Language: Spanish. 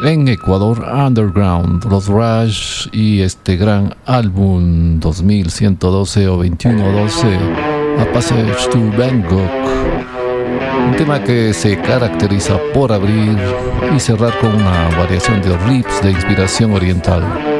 en Ecuador, Underground, los Rush y este gran álbum 2112 o 2112, A Passage to Bangkok, un tema que se caracteriza por abrir y cerrar con una variación de riffs de inspiración oriental.